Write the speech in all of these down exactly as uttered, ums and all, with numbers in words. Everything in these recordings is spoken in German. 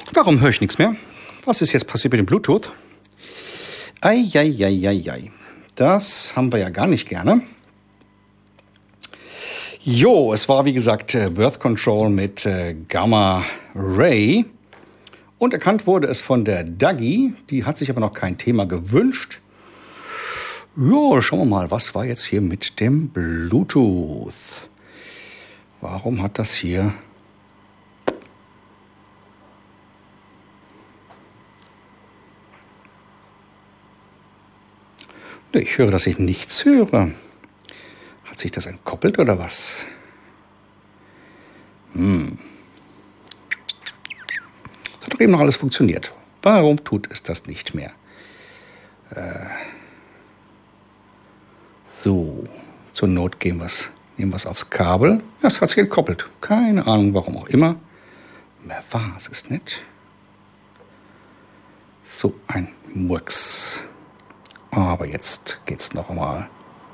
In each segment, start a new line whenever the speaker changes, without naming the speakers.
Warum höre ich nichts mehr? Was ist jetzt passiert mit dem Bluetooth? Eieieiei. Das haben wir ja gar nicht gerne. Jo, es war wie gesagt Birth Control mit äh, Gamma Ray. Und erkannt wurde es von der Dagi. Die hat sich aber noch kein Thema gewünscht. Jo, schauen wir mal, was war jetzt hier mit dem Bluetooth? Warum hat das hier... Ich höre, dass ich nichts höre. Hat sich das entkoppelt oder was? Hm. Das hat doch eben noch alles funktioniert. Warum tut es das nicht mehr? Äh. So, zur Not gehen wir's. Nehmen wir es aufs Kabel. Ja, es hat sich entkoppelt. Keine Ahnung, warum auch immer. Wer war es? Ist nicht. So ein Murks. Aber jetzt geht's noch einmal.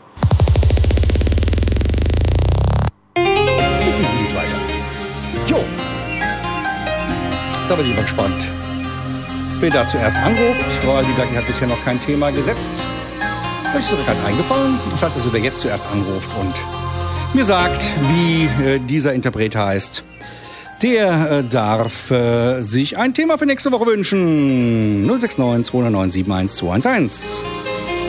Geht weiter. Jo. Da bin ich mal gespannt. Wer da zuerst anruft, weil die Dagi hat bisher noch kein Thema gesetzt. Euch ist direkt als eingefallen. Das heißt also, wer jetzt zuerst anruft und mir sagt, wie äh, dieser Interpret heißt, der äh, darf äh, sich ein Thema für nächste Woche wünschen. null sechs neun zwei null neun sieben eins zwei eins eins.